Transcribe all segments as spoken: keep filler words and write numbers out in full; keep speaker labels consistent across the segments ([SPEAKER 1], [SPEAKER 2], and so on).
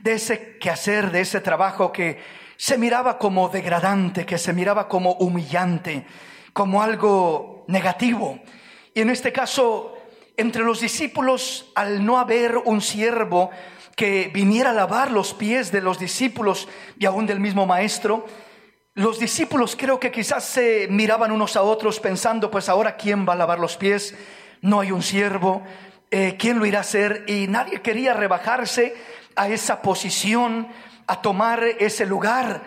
[SPEAKER 1] de ese quehacer, de ese trabajo que se miraba como degradante, que se miraba como humillante, como algo negativo. Y en este caso, entre los discípulos, al no haber un siervo que viniera a lavar los pies de los discípulos y aún del mismo maestro, los discípulos creo que quizás se miraban unos a otros pensando, pues ahora ¿quién va a lavar los pies? No hay un siervo, eh, ¿quién lo irá a hacer? Y nadie quería rebajarse a esa posición, a tomar ese lugar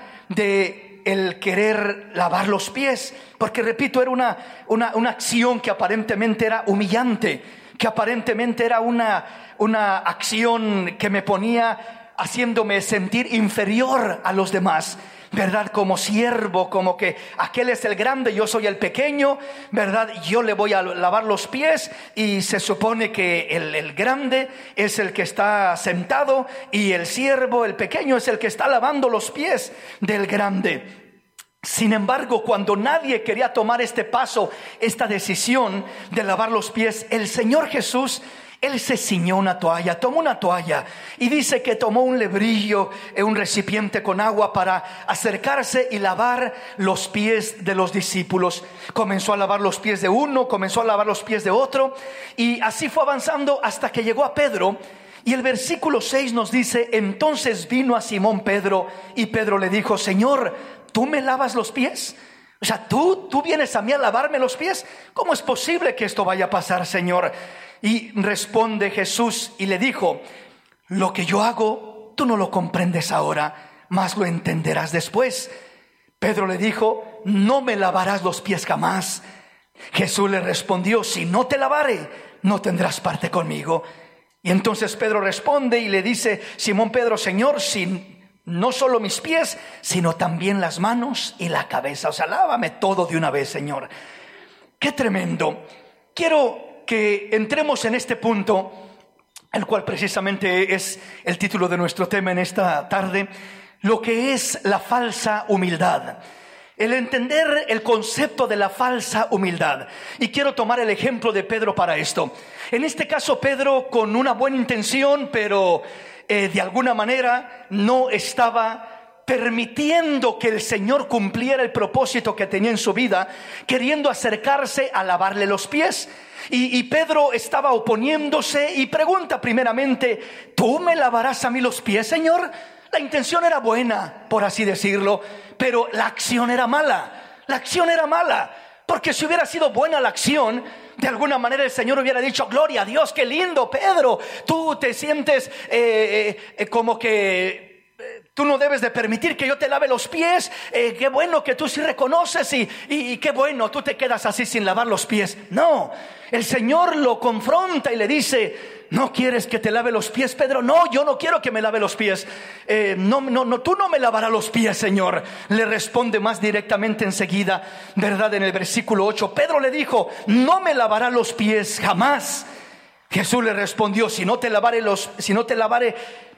[SPEAKER 1] de el querer lavar los pies, porque repito, era una, una, una acción que aparentemente era humillante, que aparentemente era una, una acción que me ponía haciéndome sentir inferior a los demás, ¿verdad? Como siervo, como que aquel es el grande, yo soy el pequeño, ¿verdad? Yo le voy a lavar los pies y se supone que el, el grande es el que está sentado y el siervo, el pequeño, es el que está lavando los pies del grande. Sin embargo, cuando nadie quería tomar este paso, esta decisión de lavar los pies, el Señor Jesús, Él se ciñó una toalla, tomó una toalla y dice que tomó un lebrillo, un recipiente con agua para acercarse y lavar los pies de los discípulos. Comenzó a lavar los pies de uno, comenzó a lavar los pies de otro y así fue avanzando hasta que llegó a Pedro. Y el versículo seis nos dice: entonces vino a Simón Pedro y Pedro le dijo: Señor, ¿tú me lavas los pies? O sea, ¿tú, tú vienes a mí a lavarme los pies? ¿Cómo es posible que esto vaya a pasar, Señor? Y responde Jesús y le dijo: lo que yo hago, tú no lo comprendes ahora, mas lo entenderás después. Pedro le dijo: no me lavarás los pies jamás. Jesús le respondió: si no te lavare, no tendrás parte conmigo. Y entonces Pedro responde y le dice: Simón Pedro, Señor, si no solo mis pies, sino también las manos y la cabeza. O sea, lávame todo de una vez, Señor. ¡Qué tremendo! Quiero que entremos en este punto, el cual precisamente es el título de nuestro tema en esta tarde, lo que es la falsa humildad. El entender el concepto de la falsa humildad. Y quiero tomar el ejemplo de Pedro para esto. En este caso, Pedro, con una buena intención, pero eh, de alguna manera no estaba permitiendo que el Señor cumpliera el propósito que tenía en su vida, queriendo acercarse a lavarle los pies. Y, y Pedro estaba oponiéndose y pregunta primeramente: ¿tú me lavarás a mí los pies, Señor? La intención era buena, por así decirlo, pero la acción era mala. La acción era mala, porque si hubiera sido buena la acción, de alguna manera el Señor hubiera dicho: gloria a Dios, qué lindo, Pedro, tú te sientes eh, eh, como que tú no debes de permitir que yo te lave los pies, eh, qué bueno que tú sí reconoces y, y, y qué bueno, tú te quedas así sin lavar los pies. No, el Señor lo confronta y le dice: ¿no quieres que te lave los pies, Pedro? No, yo no quiero que me lave los pies. Eh, no, no, no, tú no me lavarás los pies, Señor. Le responde más directamente enseguida, ¿verdad? En el versículo ocho, Pedro le dijo: no me lavará los pies jamás. Jesús le respondió: si no te lavare los, si no te lavare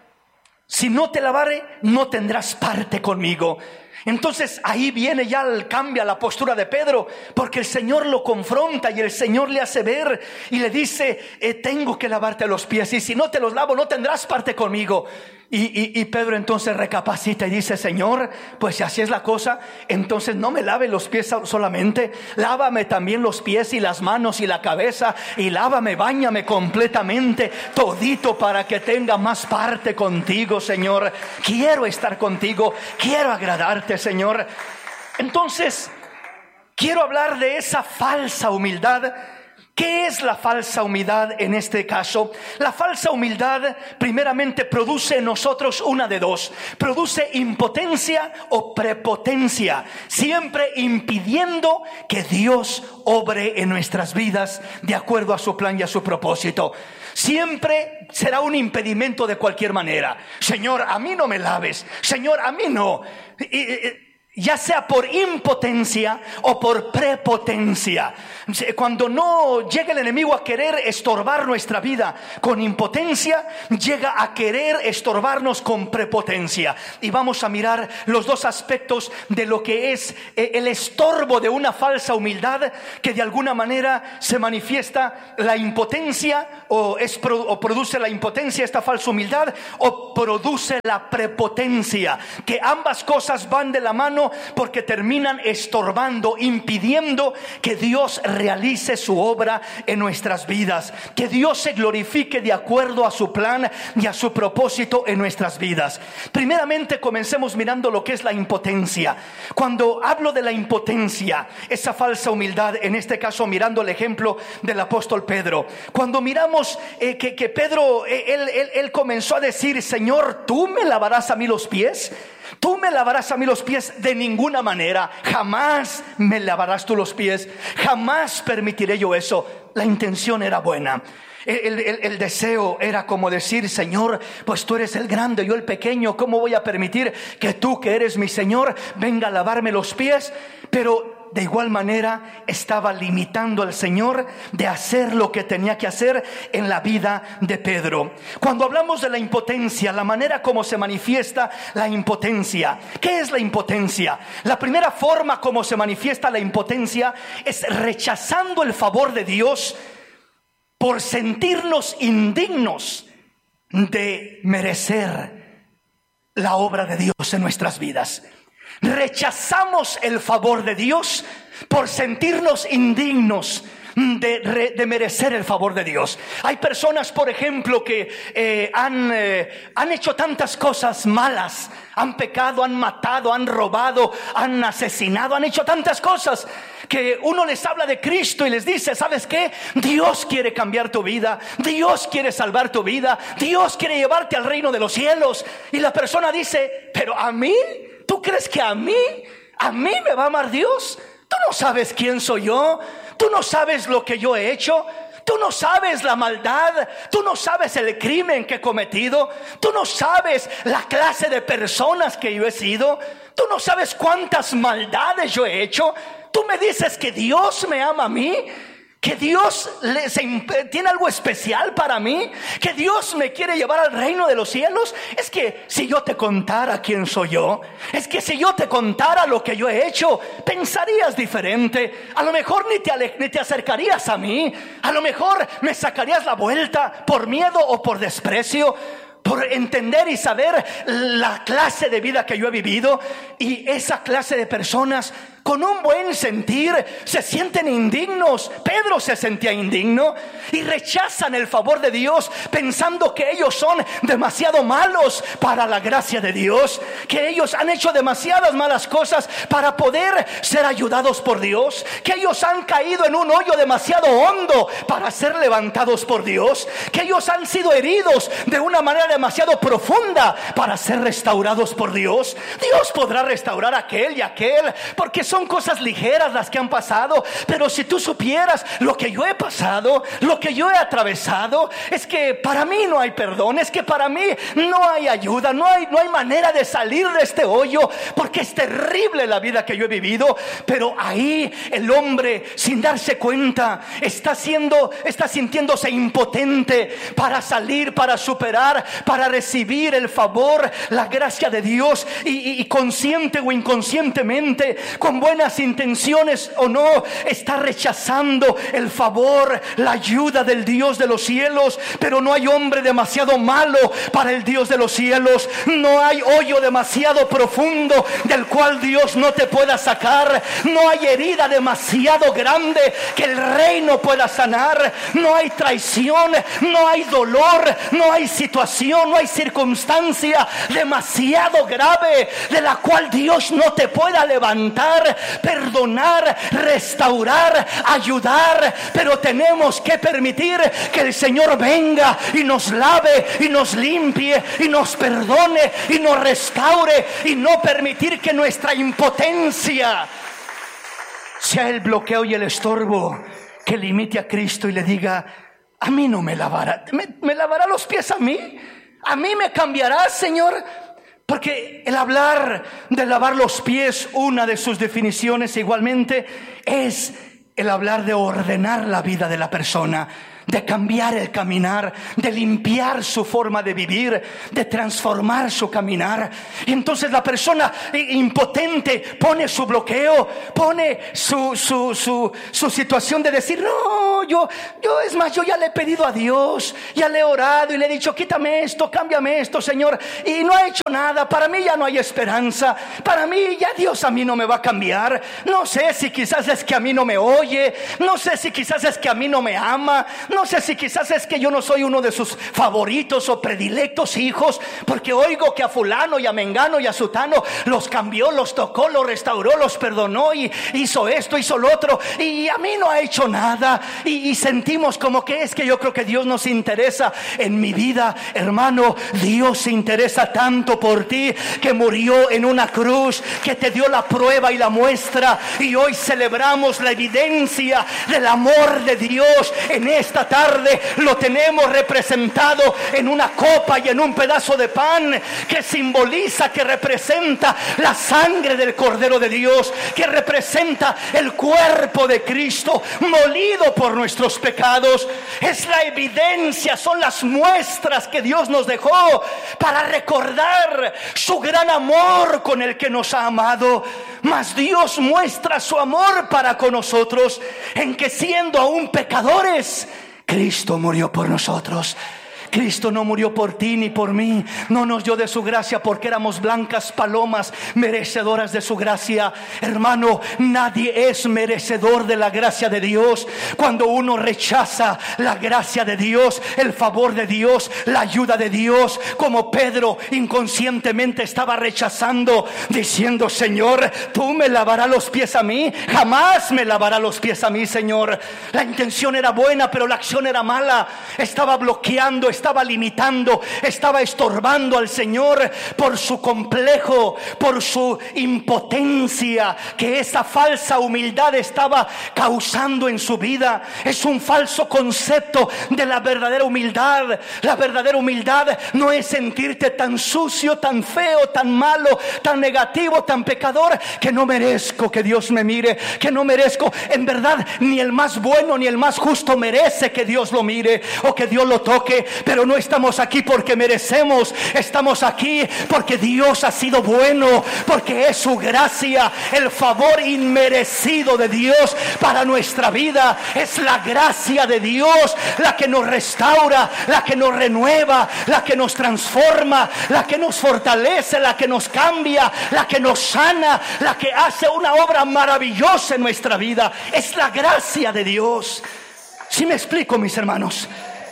[SPEAKER 1] Si no te lavare, no tendrás parte conmigo. Entonces ahí viene ya, cambia la postura de Pedro, porque el Señor lo confronta y el Señor le hace ver y le dice: eh, tengo que lavarte los pies, y si no te los lavo no tendrás parte conmigo. Y, y, y Pedro entonces recapacita y dice: Señor, pues si así es la cosa, entonces no me lave los pies solamente, lávame también los pies y las manos y la cabeza, y lávame, báñame completamente, todito, para que tenga más parte contigo, Señor. Quiero estar contigo, quiero agradarte, Señor. Entonces quiero hablar de esa falsa humildad. ¿Qué es la falsa humildad en este caso? La falsa humildad primeramente produce en nosotros una de dos: produce impotencia o prepotencia, siempre impidiendo que Dios obre en nuestras vidas de acuerdo a su plan y a su propósito. Siempre será un impedimento de cualquier manera. Señor, a mí no me laves. Señor, a mí no. Y, y, ya sea por impotencia o por prepotencia. Cuando no llega el enemigo a querer estorbar nuestra vida con impotencia, llega a querer estorbarnos con prepotencia. Y vamos a mirar los dos aspectos de lo que es el estorbo de una falsa humildad, que de alguna manera se manifiesta la impotencia, o, es, o produce la impotencia esta falsa humildad, o produce la prepotencia, que ambas cosas van de la mano, porque terminan estorbando, impidiendo que Dios realice su obra en nuestras vidas, que Dios se glorifique de acuerdo a su plan y a su propósito en nuestras vidas. Primeramente, comencemos mirando lo que es la impotencia. Cuando hablo de la impotencia, esa falsa humildad, en este caso mirando el ejemplo del apóstol Pedro, cuando miramos eh, que, que Pedro, eh, él, él, él comenzó a decir: Señor, ¿tú me lavarás a mí los pies? Tú me lavarás a mí los pies. De ninguna manera, jamás me lavarás tú los pies, jamás permitiré yo eso. La intención era buena. El, el, el deseo era como decir: Señor, pues tú eres el grande, yo el pequeño, ¿cómo voy a permitir que tú, que eres mi Señor, venga a lavarme los pies? Pero de igual manera estaba limitando al Señor de hacer lo que tenía que hacer en la vida de Pedro. Cuando hablamos de la impotencia, la manera como se manifiesta la impotencia, ¿qué es la impotencia? La primera forma como se manifiesta la impotencia es rechazando el favor de Dios por sentirnos indignos de merecer la obra de Dios en nuestras vidas. Rechazamos el favor de Dios por sentirnos indignos de, de merecer el favor de Dios. Hay personas, por ejemplo, que eh, han, eh, han hecho tantas cosas malas, han pecado, han matado, han robado, han asesinado, han hecho tantas cosas, que uno les habla de Cristo y les dice: ¿sabes qué? Dios quiere cambiar tu vida, Dios quiere salvar tu vida, Dios quiere llevarte al reino de los cielos. Y la persona dice: ¿pero a mí? ¿Tú crees que a mí? ¿A mí me va a amar Dios? Tú no sabes quién soy yo, tú no sabes lo que yo he hecho, tú no sabes la maldad, tú no sabes el crimen que he cometido, tú no sabes la clase de personas que yo he sido, tú no sabes cuántas maldades yo he hecho. Tú me dices que Dios me ama a mí, que Dios le, se, tiene algo especial para mí, que Dios me quiere llevar al reino de los cielos. Es que si yo te contara quién soy yo, es que si yo te contara lo que yo he hecho, pensarías diferente. A lo mejor ni te, ale, ni te acercarías a mí, a lo mejor me sacarías la vuelta por miedo o por desprecio, por entender y saber la clase de vida que yo he vivido. Y esa clase de personas, con un buen sentir, se sienten indignos. Pedro se sentía indigno y rechazan el favor de Dios pensando que ellos son demasiado malos para la gracia de Dios, que ellos han hecho demasiadas malas cosas para poder ser ayudados por Dios, que ellos han caído en un hoyo demasiado hondo para ser levantados por Dios, que ellos han sido heridos de una manera demasiado profunda para ser restaurados por Dios. Dios podrá restaurar a aquel y aquel, porque son cosas ligeras las que han pasado, pero si tú supieras lo que yo he pasado, lo que yo he atravesado, es que para mí no hay perdón, es que para mí no hay ayuda, no hay, no hay manera de salir de este hoyo, porque es terrible la vida que yo he vivido. Pero ahí el hombre, sin darse cuenta, está siendo, está sintiéndose impotente para salir, para superar, para recibir el favor, la gracia de Dios, y, y, y consciente o inconscientemente, con buenas intenciones o no, está rechazando el favor, la ayuda del Dios de los cielos. Pero no hay hombre demasiado malo para el Dios de los cielos, no hay hoyo demasiado profundo del cual Dios no te pueda sacar, no hay herida demasiado grande que el reino pueda sanar, no hay traición, no hay dolor, no hay situación, no hay circunstancia demasiado grave de la cual Dios no te pueda levantar, perdonar, restaurar, ayudar. Pero tenemos que permitir que el Señor venga y nos lave y nos limpie y nos perdone y nos restaure, y no permitir que nuestra impotencia sea el bloqueo y el estorbo que limite a Cristo y le diga: a mí no me lavará, me, me lavará los pies a mí, a mí me cambiará, Señor. Porque el hablar de lavar los pies, una de sus definiciones igualmente, es el hablar de ordenar la vida de la persona, de cambiar el caminar, de limpiar su forma de vivir, de transformar su caminar. Y entonces la persona impotente pone su bloqueo, pone su, su, su, su situación de decir, no, yo, yo es más, yo ya le he pedido a Dios, ya le he orado y le he dicho, quítame esto, cámbiame esto, Señor, y no ha hecho nada. Para mí ya no hay esperanza, para mí ya Dios a mí no me va a cambiar. No sé si quizás es que a mí no me oye, no sé si quizás es que a mí no me ama, no sé si quizás es que yo no soy uno de sus favoritos o predilectos hijos, porque oigo que a fulano y a mengano y a sutano los cambió, los tocó, los restauró, los perdonó y hizo esto, hizo lo otro, y a mí no ha hecho nada. Y, y sentimos como que es que yo creo que Dios no se interesa en mi vida. Hermano, Dios se interesa tanto por ti, que murió en una cruz, que te dio la prueba y la muestra, y hoy celebramos la evidencia del amor de Dios. En esta tarde lo tenemos representado en una copa y en un pedazo de pan, que simboliza, que representa la sangre del Cordero de Dios, que representa el cuerpo de Cristo molido por nuestros pecados. Es la evidencia, son las muestras que Dios nos dejó para recordar su gran amor con el que nos ha amado. Mas Dios muestra su amor para con nosotros en que, siendo aún pecadores, Cristo murió por nosotros. Cristo no murió por ti ni por mí, no nos dio de su gracia porque éramos blancas palomas merecedoras de su gracia. Hermano, nadie es merecedor de la gracia de Dios. Cuando uno rechaza la gracia de Dios, el favor de Dios, la ayuda de Dios, como Pedro inconscientemente estaba rechazando, diciendo, Señor, ¿tú me lavarás los pies a mí? Jamás me lavarás los pies a mí, Señor. La intención era buena, pero la acción era mala. Estaba bloqueando, estaba limitando, estaba estorbando al Señor por su complejo, por su impotencia que esa falsa humildad estaba causando en su vida. Es un falso concepto de la verdadera humildad. La verdadera humildad no es sentirte tan sucio, tan feo, tan malo, tan negativo, tan pecador, que no merezco que Dios me mire, que no merezco. En verdad, ni el más bueno ni el más justo merece que Dios lo mire o que Dios lo toque. Pero no estamos aquí porque merecemos, estamos aquí porque Dios ha sido bueno, porque es su gracia, el favor inmerecido de Dios para nuestra vida. Es la gracia de Dios la que nos restaura, la que nos renueva, la que nos transforma, la que nos fortalece, la que nos cambia, la que nos sana, la que hace una obra maravillosa en nuestra vida. Es la gracia de Dios. ¿Sí me explico, mis hermanos?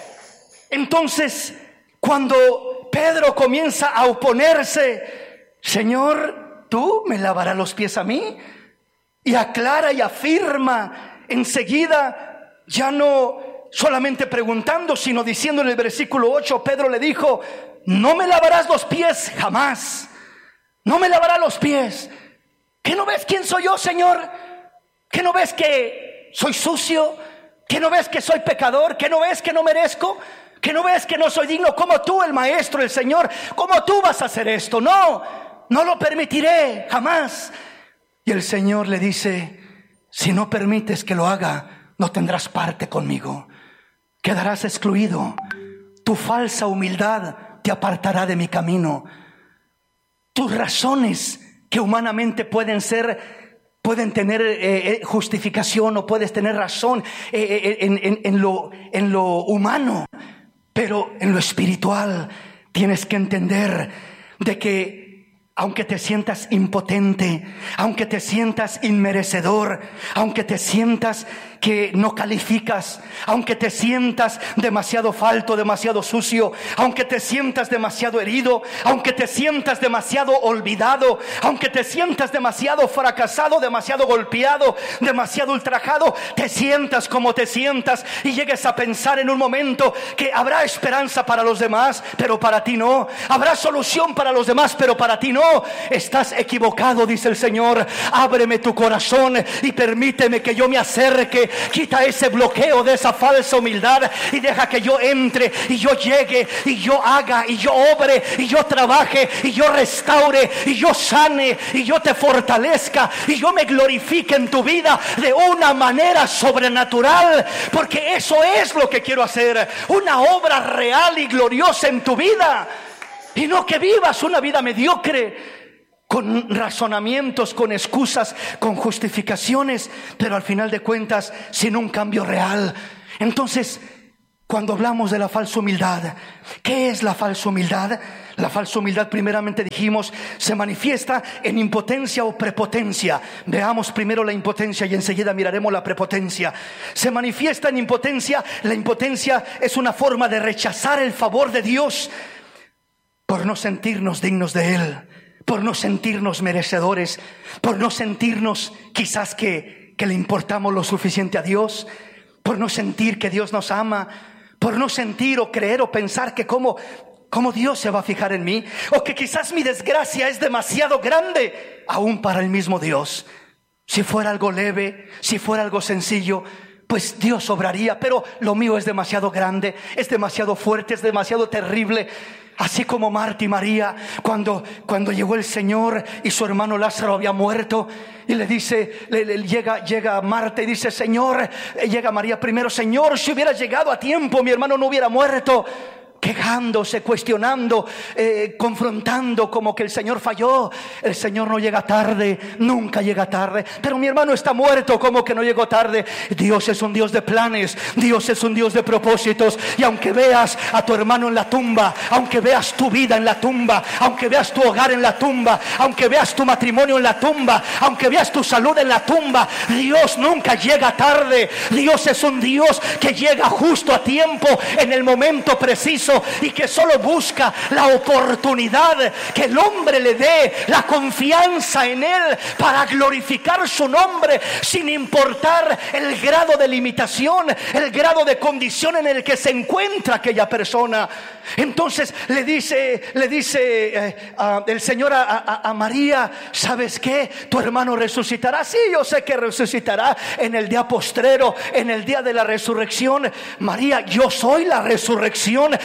[SPEAKER 1] Entonces, cuando Pedro comienza a oponerse, Señor, ¿tú me lavarás los pies a mí? Y aclara y afirma enseguida, ya no solamente preguntando, sino diciendo en el versículo ocho, Pedro le dijo, no me lavarás los pies jamás, no me lavarás los pies. ¿Qué no ves quién soy yo, Señor? ¿Qué no ves que soy sucio? ¿Qué no ves que soy pecador? ¿Qué no ves que no merezco? ¿Que no ves que no soy digno? Como tú, el Maestro, el Señor, ¿cómo tú vas a hacer esto? No, no lo permitiré jamás. Y el Señor le dice, si no permites que lo haga, no tendrás parte conmigo. Quedarás excluido. Tu falsa humildad te apartará de mi camino. Tus razones que humanamente pueden ser... pueden tener eh, justificación o puedes tener razón eh, en, en, en, lo, en lo humano, pero en lo espiritual tienes que entender de que aunque te sientas impotente, aunque te sientas inmerecedor, aunque te sientas que no calificas, aunque te sientas demasiado falto, demasiado sucio, aunque te sientas demasiado herido, aunque te sientas demasiado olvidado, aunque te sientas demasiado fracasado, demasiado golpeado, demasiado ultrajado, te sientas como te sientas y llegues a pensar en un momento que habrá esperanza para los demás, pero para ti no, habrá solución para los demás, pero para ti no. Estás equivocado, dice el Señor. Ábreme tu corazón y permíteme que yo me acerque Padre, quita ese bloqueo de esa falsa humildad y deja que yo entre y yo llegue y yo haga y yo obre y yo trabaje y yo restaure y yo sane y yo te fortalezca y yo me glorifique en tu vida de una manera sobrenatural, porque eso es lo que quiero hacer, una obra real y gloriosa en tu vida, y no que vivas una vida mediocre con razonamientos, con excusas, con justificaciones, pero al final de cuentas sin un cambio real. Entonces, cuando hablamos de la falsa humildad, ¿qué es la falsa humildad? La falsa humildad, primeramente dijimos, se manifiesta en impotencia o prepotencia. Veamos primero la impotencia y enseguida miraremos la prepotencia. Se manifiesta en impotencia. La impotencia es una forma de rechazar el favor de Dios por no sentirnos dignos de Él, por no sentirnos merecedores, por no sentirnos quizás que, que le importamos lo suficiente a Dios, por no sentir que Dios nos ama, por no sentir o creer o pensar que cómo, cómo Dios se va a fijar en mí, o que quizás mi desgracia es demasiado grande aún para el mismo Dios. Si fuera algo leve, si fuera algo sencillo, pues Dios obraría, pero lo mío es demasiado grande, es demasiado fuerte, es demasiado terrible. Así como Marta y María, cuando, cuando llegó el Señor y su hermano Lázaro había muerto, y le dice, le, le, llega, llega Marta y dice, Señor, eh, llega María primero, Señor, si hubiera llegado a tiempo, mi hermano no hubiera muerto. Quejándose, cuestionando, eh, confrontando, como que el Señor falló. El Señor no llega tarde, nunca llega tarde. Pero mi hermano está muerto, como que no llegó tarde. Dios es un Dios de planes, Dios es un Dios de propósitos. Y aunque veas a tu hermano en la tumba, aunque veas tu vida en la tumba, aunque veas tu hogar en la tumba, aunque veas tu matrimonio en la tumba, aunque veas tu salud en la tumba, Dios nunca llega tarde. Dios es un Dios que llega justo a tiempo, en el momento preciso, y que solo busca la oportunidad que el hombre le dé, la confianza en Él para glorificar su nombre, sin importar el grado de limitación, el grado de condición en el que se encuentra aquella persona. Entonces le dice, le dice eh, uh, el Señor a, a, a María, ¿sabes qué? Tu hermano resucitará. Sí, yo sé que resucitará en el día postrero, en el día de la resurrección. María, yo soy la resurrección